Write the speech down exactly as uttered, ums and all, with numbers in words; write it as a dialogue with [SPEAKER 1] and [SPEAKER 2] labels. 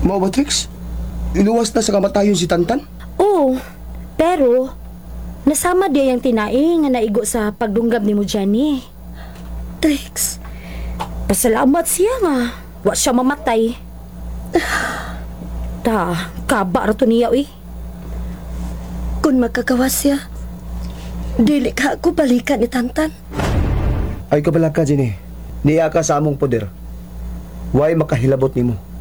[SPEAKER 1] Mao ba, Trix? Iluwas na sa kamatayon si Tantan?
[SPEAKER 2] Oo, pero nasama di ang tinai nga naigo sa pagdunggab ni mo Jenny.
[SPEAKER 3] Trix,
[SPEAKER 2] Pasalamat siya nga. Wa siya mamatay. Ta, kaba ra to niya eh.
[SPEAKER 3] kung magkagawas siya, dili ka ako balikan ni Tantan.
[SPEAKER 1] Ay kabalaka, Jenny. Niya ka sa among poder. Way makahilabot nimo.